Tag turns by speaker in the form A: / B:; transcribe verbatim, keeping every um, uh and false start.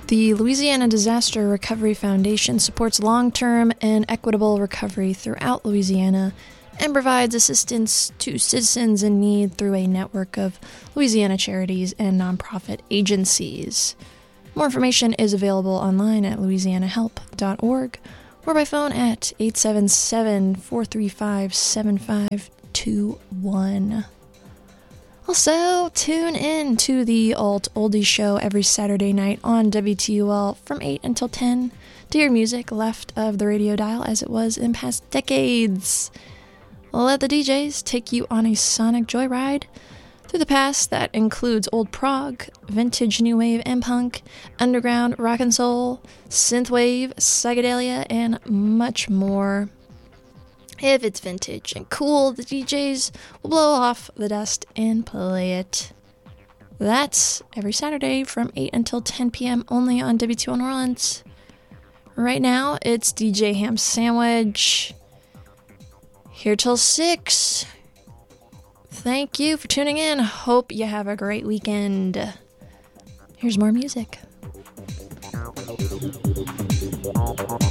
A: The Louisiana Disaster Recovery Foundation supports long-term and equitable recovery throughout Louisiana and provides assistance to citizens in need through a network of Louisiana charities and nonprofit agencies. More information is available online at louisiana help dot org or by phone at eight seven seven, four three five, seven five two one. Also, tune in to the Alt Oldie Show every Saturday night on W T U L from eight until ten to hear music left of the radio dial as it was in past decades. Let the D Js take you on a sonic joyride through the past that includes old prog, vintage new wave and punk, underground rock and soul, synthwave, psychedelia, and much more. If it's vintage and cool, the D Js will blow off the dust and play it. That's every Saturday from eight until ten p.m. only on W T O New Orleans. Right now, it's D J Ham Sandwich. Here till six. Thank you for tuning in. Hope you have a great weekend. Here's more music.